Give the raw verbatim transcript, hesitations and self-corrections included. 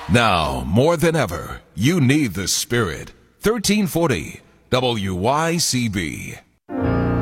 Now, more than ever, you need the Spirit. thirteen forty W Y C B.